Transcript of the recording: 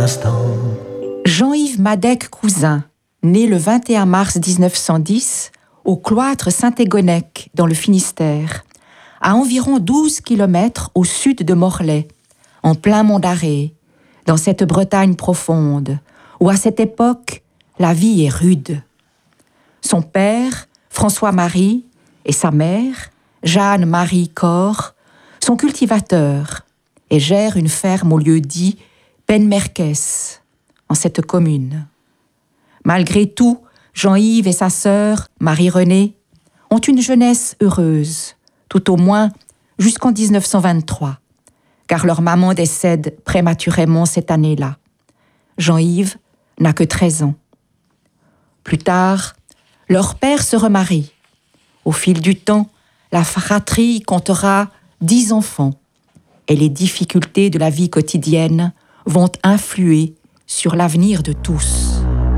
instant. Jean-Yves Madec-Cousin, né le 21 mars 1910 au cloître Saint-Égonec dans le Finistère, à environ 12 km au sud de Morlaix, en plein Mont d'Arrée, dans cette Bretagne profonde, où à cette époque, la vie est rude. Son père, François-Marie, et sa mère, Jeanne-Marie Cor, sont cultivateurs et gèrent une ferme au lieu dit Penmerkes, en cette commune. Malgré tout, Jean-Yves et sa sœur, Marie-Renée, ont une jeunesse heureuse, tout au moins jusqu'en 1923, car leur maman décède prématurément cette année-là. Jean-Yves n'a que 13 ans. Plus tard, leur père se remarie. Au fil du temps, la fratrie comptera 10 enfants et les difficultés de la vie quotidienne vont influer sur l'avenir de tous.